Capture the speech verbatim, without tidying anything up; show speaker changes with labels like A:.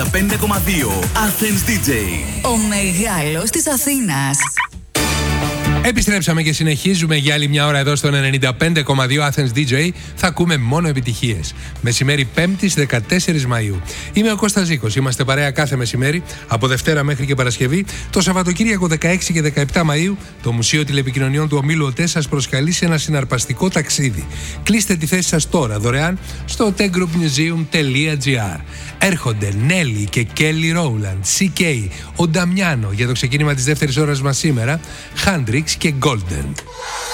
A: ενενήντα πέντε κόμμα δύο Athens ντι τζέι.
B: Ο μεγάλος της Αθήνας.
C: Επιστρέψαμε και συνεχίζουμε για άλλη μια ώρα εδώ στον ενενήντα πέντε κόμμα δύο Athens ντι τζέι. Θα ακούμε μόνο επιτυχίες. Μεσημέρι Πέμπτης δεκατέσσερις Μαΐου. Είμαι ο Κώστας Ζήκος. Είμαστε παρέα κάθε μεσημέρι από Δευτέρα μέχρι και Παρασκευή. Το Σαββατοκύριακο δεκαέξι και δεκαεπτά Μαΐου το Μουσείο Τηλεπικοινωνιών του Ομίλου ΟΤΕ σας προσκαλεί σε ένα συναρπαστικό ταξίδι. Κλείστε τη θέση σας τώρα δωρεάν στο techgroupmuseum τελεία gr. Έρχονται Νέλη και Κέλι Ρόουλαντ, σι κέι, ο Νταμιάνο για το ξεκίνημα της δεύτερης ώρας μας σήμερα, Χάντριξ και Golden.